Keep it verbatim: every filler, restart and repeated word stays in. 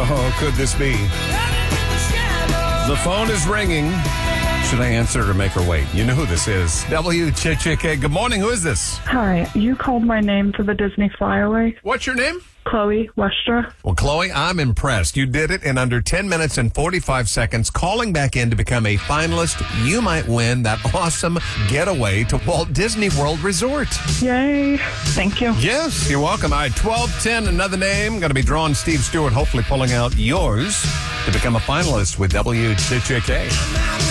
Oh, could this be? The phone is ringing. Should I answer or make her wait? You know who this is. W K K K. Good morning. Who is this? Hi, you called my name for the Disney flyaway. What's your name? Chloe Westra. Well, Chloe, I'm impressed. You did it in under ten minutes and forty-five seconds, calling back in to become a finalist. You might win that awesome getaway to Walt Disney World Resort. Yay. Thank you. Yes, you're welcome. All right, twelve ten, another name. Going to be drawing Steve Stewart, hopefully pulling out yours to become a finalist with W K K K.